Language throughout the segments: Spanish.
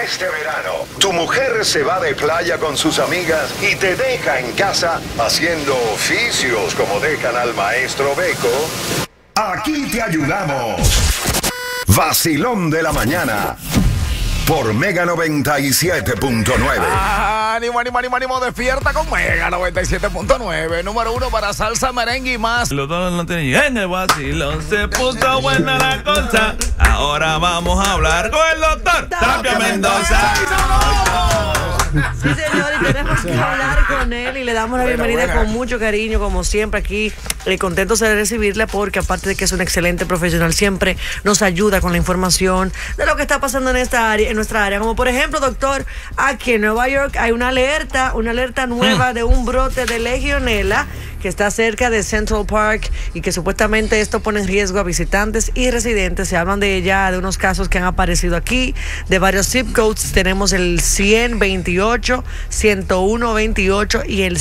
Este verano, tu mujer se va de playa con sus amigas y te deja en casa haciendo oficios como dejan al maestro Beco. Aquí te ayudamos. Vacilón de la mañana. Por Mega 97.9. Ánimo, despierta con Mega 97.9. Número 1 para salsa, merengue y más. Los dos no tienen en el vacilón. Se puso buena la cosa. Ahora vamos a hablar con el doctor Tapia Mendoza. Sí, señor, y tenemos que hablar con él y le damos la bienvenida con mucho cariño, como siempre, aquí, contentos de recibirle, porque aparte de que es un excelente profesional, siempre nos ayuda con la información de lo que está pasando en esta área, en nuestra área. Como por ejemplo, doctor, aquí en Nueva York hay una alerta nueva de un brote de legionela que está cerca de Central Park y que supuestamente esto pone en riesgo a visitantes y residentes. Se hablan de ella, de unos casos que han aparecido aquí, de varios zip codes. Tenemos el 10028, 10128 y el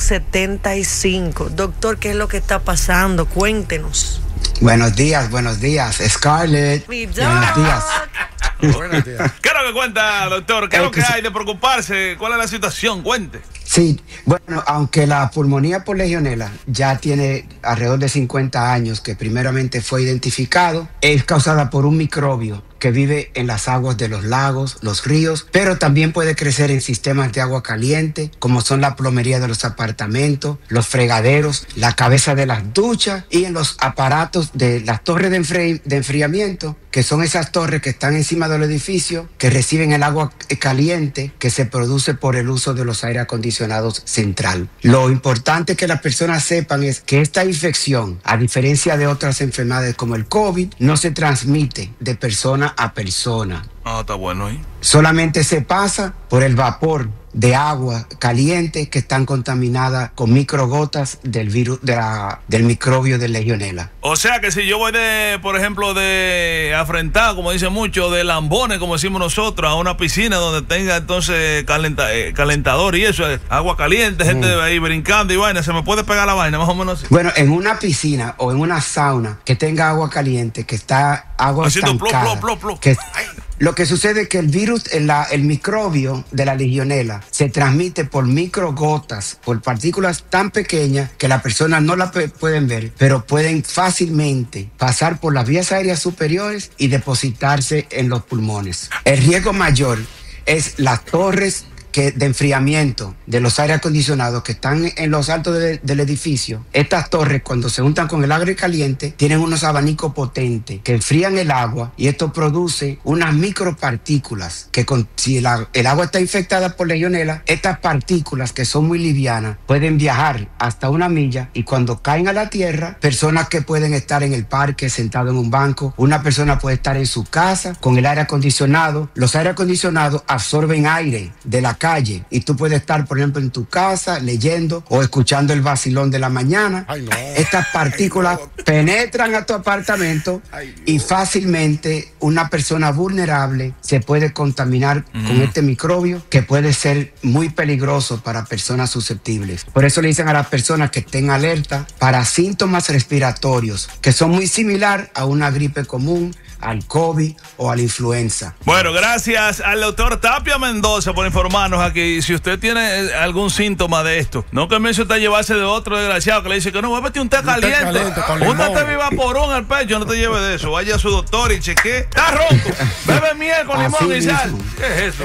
175. Doctor, ¿qué es lo que está pasando? Cuéntenos. Buenos días, Scarlett. Buenos días. Buenos días. ¿Qué es lo que cuenta, doctor? ¿Qué es lo que hay de preocuparse? ¿Cuál es la situación? Cuente. Sí, bueno, aunque la pulmonía por legionela ya tiene alrededor de 50 años que primeramente fue identificado, es causada por un microbio que vive en las aguas de los lagos, los ríos, pero también puede crecer en sistemas de agua caliente, como son la plomería de los apartamentos, los fregaderos, la cabeza de las duchas y en los aparatos de las torres de enfriamiento, que son esas torres que están encima del edificio, que reciben el agua caliente que se produce por el uso de los aire acondicionados central. Lo importante que las personas sepan es que esta infección, a diferencia de otras enfermedades como el COVID, no se transmite de persona a persona. Ah, está bueno ahí. Solamente se pasa por el vapor de agua caliente que están contaminadas con microgotas del virus del microbio de legionela. O sea que si yo voy por ejemplo, de afrentar, como dicen muchos, de lambones, como decimos nosotros, a una piscina donde tenga entonces calentador y eso, agua caliente, gente ahí brincando y vaina, ¿se me puede pegar la vaina más o menos así? Bueno, en una piscina o en una sauna que tenga agua caliente, que está agua haciendo estancada, que lo que sucede es que el virus, el microbio de la legionela se transmite por microgotas, por partículas tan pequeñas que las personas no las pueden ver, pero pueden fácilmente pasar por las vías aéreas superiores y depositarse en los pulmones. El riesgo mayor es las torres de enfriamiento de los aire acondicionados que están en los altos del edificio. Estas torres, cuando se juntan con el aire caliente, tienen unos abanicos potentes que enfrían el agua y esto produce unas micropartículas que si el agua está infectada por legionela, estas partículas que son muy livianas pueden viajar hasta 1 milla y cuando caen a la tierra, personas que pueden estar en el parque sentado en un banco, una persona puede estar en su casa con el aire acondicionado. Los aire acondicionados absorben aire de la calle y tú puedes estar, por ejemplo, en tu casa leyendo o escuchando el vacilón de la mañana. Estas partículas penetran a tu apartamento y fácilmente una persona vulnerable se puede contaminar con este microbio que puede ser muy peligroso para personas susceptibles. Por eso le dicen a las personas que estén alerta para síntomas respiratorios que son muy similar a una gripe común, al COVID o a la influenza. Bueno, gracias al doctor Tapia Mendoza por informarnos aquí. Si usted tiene algún síntoma de esto, no comience usted a llevarse de otro desgraciado que le dice que no, bébete un té caliente, un té Vivaporón al pecho, no te lleve de eso. Vaya a su doctor y chequee. Está ronco, bebe miel con limón y sal. ¿Qué es eso?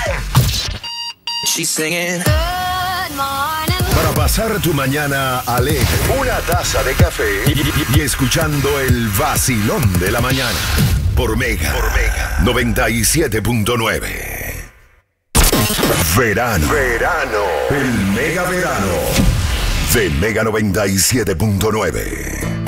She's singing. Para pasar tu mañana alegre, una taza de café y escuchando el vacilón de la mañana por Mega 97.9. Verano. El mega verano de Mega 97.9.